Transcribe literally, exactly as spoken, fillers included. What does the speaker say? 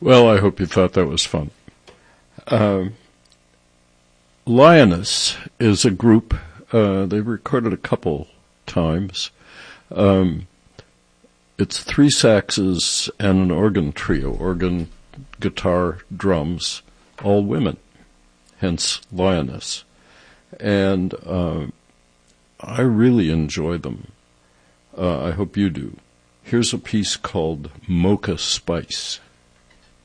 Well, I hope you thought that was fun. Um, Lioness is a group, uh, they've recorded a couple times. Um, it's three saxes and an organ trio, organ, guitar, drums, all women, hence Lioness. And uh, I really enjoy them. Uh, I hope you do. Here's a piece called Mocha Spice.